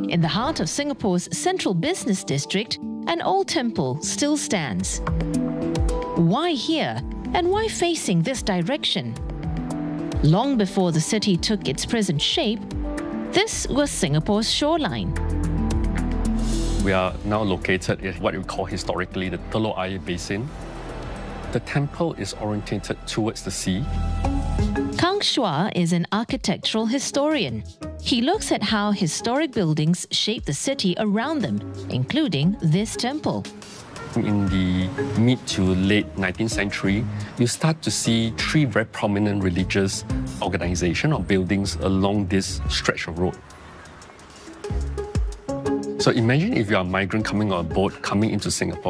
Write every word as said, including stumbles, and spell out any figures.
In the heart of Singapore's central business district, an old temple still stands. Why here, and why facing this direction? Long before the city took its present shape, this was Singapore's shoreline. We are now located in what we call historically the Telok Ayer Basin. The temple is orientated towards the sea. Kang Shua is an architectural historian. He looks at how historic buildings shape the city around them, including this temple. In the mid to late nineteenth century, you start to see three very prominent religious organizations or buildings along this stretch of road. So imagine if you're a migrant coming on a boat coming into Singapore.